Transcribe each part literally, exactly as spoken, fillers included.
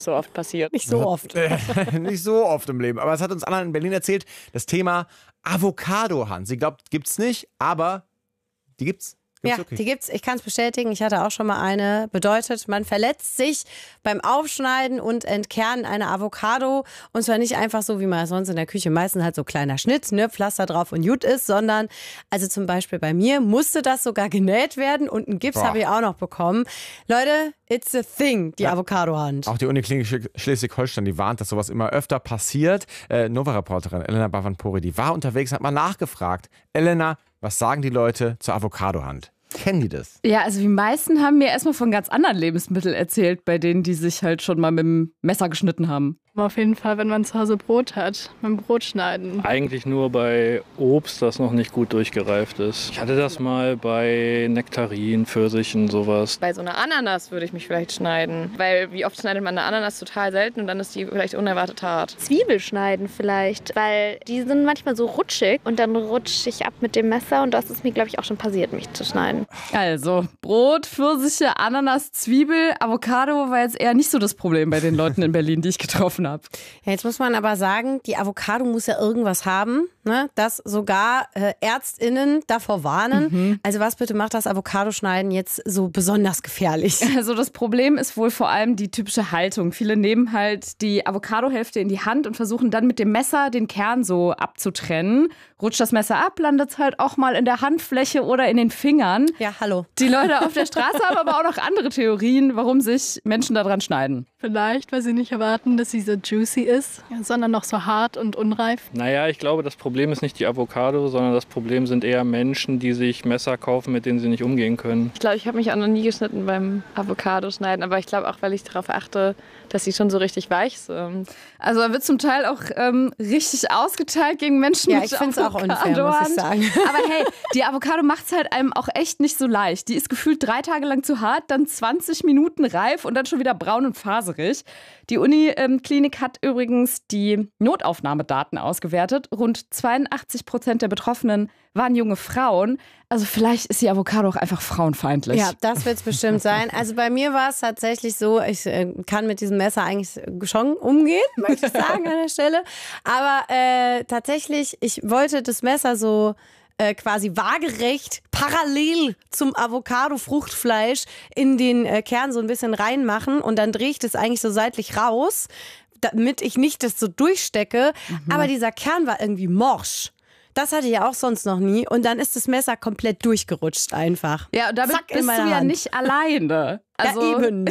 so oft passiert. Nicht so oft. Nicht so oft im Leben. Aber es hat uns Anna in Berlin erzählt, das Thema Avocado-Hand. Sie glaubt, gibt's nicht, aber die gibt's. Ja, die gibt's. Ich kann es bestätigen. Ich hatte auch schon mal eine. Bedeutet, man verletzt sich beim Aufschneiden und Entkernen einer Avocado. Und zwar nicht einfach so, wie man sonst in der Küche meistens halt so kleiner Schnitt, ne, Pflaster drauf und gut ist, sondern, also zum Beispiel bei mir musste das sogar genäht werden und einen Gips habe ich auch noch bekommen. Leute, it's a thing, die ja. Avocado-Hand. Auch die Uniklinik Schleswig-Holstein, die warnt, dass sowas immer öfter passiert. Äh, Nova-Reporterin Elena Bavand-Pori, die war unterwegs, hat mal nachgefragt. Elena, was sagen die Leute zur Avocado-Hand? Kennen die das? Ja, also die meisten haben mir erstmal von ganz anderen Lebensmitteln erzählt, bei denen die sich halt schon mal mit dem Messer geschnitten haben. Auf jeden Fall, wenn man zu Hause Brot hat, mit dem Brot schneiden. Eigentlich nur bei Obst, das noch nicht gut durchgereift ist. Ich hatte das mal bei Nektarinen, Pfirsichen, sowas. Bei so einer Ananas würde ich mich vielleicht schneiden. Weil wie oft schneidet man eine Ananas total selten und dann ist die vielleicht unerwartet hart. Zwiebel schneiden vielleicht, weil die sind manchmal so rutschig und dann rutsche ich ab mit dem Messer und das ist mir, glaube ich, auch schon passiert, mich zu schneiden. Also Brot, Pfirsiche, Ananas, Zwiebel, Avocado war jetzt eher nicht so das Problem bei den Leuten in Berlin, die ich getroffen habe. Ab. Ja, jetzt muss man aber sagen, die Avocado muss ja irgendwas haben, ne? Dass sogar äh, ÄrztInnen davor warnen. Mhm. Also was bitte macht das Avocado-Schneiden jetzt so besonders gefährlich? Also das Problem ist wohl vor allem die typische Haltung. Viele nehmen halt die Avocado-Hälfte in die Hand und versuchen dann mit dem Messer den Kern so abzutrennen. Rutscht das Messer ab, landet es halt auch mal in der Handfläche oder in den Fingern. Ja, hallo. Die Leute auf der Straße haben aber auch noch andere Theorien, warum sich Menschen daran schneiden. Vielleicht, weil sie nicht erwarten, dass sie so juicy ist, sondern noch so hart und unreif. Naja, ich glaube, das Problem ist nicht die Avocado, sondern das Problem sind eher Menschen, die sich Messer kaufen, mit denen sie nicht umgehen können. Ich glaube, ich habe mich auch noch nie geschnitten beim Avocado-Schneiden, aber ich glaube auch, weil ich darauf achte, dass sie schon so richtig weich sind. Also da wird zum Teil auch ähm, richtig ausgeteilt gegen Menschen ja, mit ich finde es auch unfair, muss ich sagen. Aber hey, die Avocado macht es halt einem auch echt nicht so leicht. Die ist gefühlt drei Tage lang zu hart, dann zwanzig Minuten reif und dann schon wieder braun und faserig. Die Uniklinik hat übrigens die Notaufnahmedaten ausgewertet. Rund zweiundachtzig Prozent der Betroffenen waren junge Frauen. Also vielleicht ist die Avocado auch einfach frauenfeindlich. Ja, das wird es bestimmt sein. Also bei mir war es tatsächlich so, ich äh, kann mit diesem Messer eigentlich schon umgehen, möchte ich sagen an der Stelle. Aber äh, tatsächlich, ich wollte das Messer so äh, quasi waagerecht parallel zum Avocado-Fruchtfleisch in den äh, Kern so ein bisschen reinmachen und dann drehe ich das eigentlich so seitlich raus, damit ich nicht das so durchstecke. Mhm. Aber dieser Kern war irgendwie morsch. Das hatte ich ja auch sonst noch nie. Und dann ist das Messer komplett durchgerutscht einfach. Ja, und damit Zack, bist du ja Hand. nicht alleine. Also, ja, eben.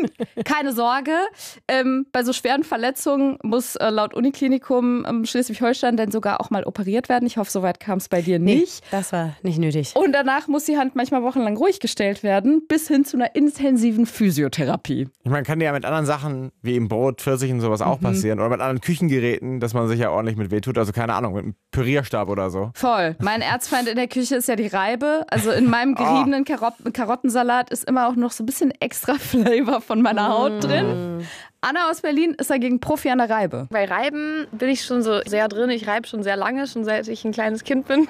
Keine Sorge, ähm, bei so schweren Verletzungen muss äh, laut Uniklinikum ähm, Schleswig-Holstein dann sogar auch mal operiert werden. Ich hoffe, soweit kam es bei dir nicht. Nee, das war nicht nötig. Und danach muss die Hand manchmal wochenlang ruhig gestellt werden, bis hin zu einer intensiven Physiotherapie. Ich meine, kann ja mit anderen Sachen, wie im Brot, Pfirsichen und sowas auch mhm. passieren. Oder mit anderen Küchengeräten, dass man sich ja ordentlich mit wehtut. Also keine Ahnung, mit einem Pürierstab oder so. Voll. Mein Erzfeind in der Küche ist ja die Reibe. Also in meinem geriebenen Karot- Karottensalat ist immer auch noch so ein bisschen extra Flavor von meiner Haut drin. Anna aus Berlin ist dagegen Profi an der Reibe. Bei Reiben bin ich schon so sehr drin. Ich reibe schon sehr lange, schon seit ich ein kleines Kind bin.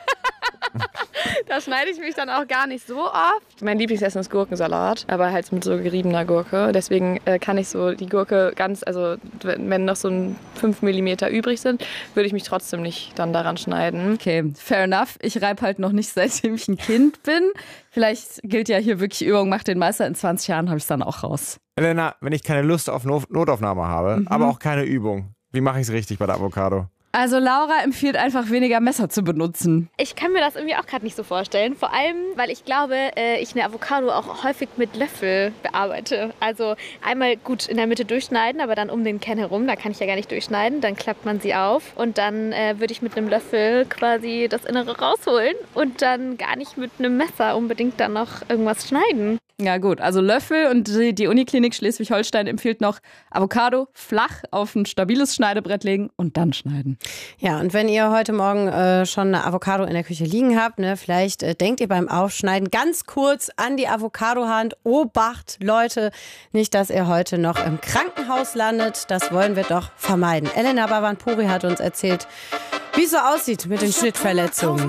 Da schneide ich mich dann auch gar nicht so oft. Mein Lieblingsessen ist Gurkensalat, aber halt mit so geriebener Gurke. Deswegen äh, kann ich so die Gurke ganz, also wenn noch so ein fünf Millimeter übrig sind, würde ich mich trotzdem nicht dann daran schneiden. Okay, fair enough. Ich reibe halt noch nicht, seitdem ich ein Kind bin. Vielleicht gilt ja hier wirklich Übung macht den Meister. In zwanzig Jahren habe ich es dann auch raus. Elena, wenn ich keine Lust auf Not- Notaufnahme habe, mhm. aber auch keine Übung, wie mache ich es richtig bei der Avocado? Also Laura empfiehlt einfach weniger Messer zu benutzen. Ich kann mir das irgendwie auch gerade nicht so vorstellen. Vor allem, weil ich glaube, ich eine Avocado auch häufig mit Löffel bearbeite. Also einmal gut in der Mitte durchschneiden, aber dann um den Kern herum, da kann ich ja gar nicht durchschneiden. Dann klappt man sie auf und dann äh, würde ich mit einem Löffel quasi das Innere rausholen und dann gar nicht mit einem Messer unbedingt dann noch irgendwas schneiden. Ja gut, also Löffel und die, die Uniklinik Schleswig-Holstein empfiehlt noch Avocado flach auf ein stabiles Schneidebrett legen und dann schneiden. Ja, und wenn ihr heute Morgen äh, schon eine Avocado in der Küche liegen habt, ne, vielleicht äh, denkt ihr beim Aufschneiden ganz kurz an die Avocadohand. Obacht, Leute, nicht, dass ihr heute noch im Krankenhaus landet. Das wollen wir doch vermeiden. Elena Bavand-Pori hat uns erzählt, wie es so aussieht mit den Schnittverletzungen.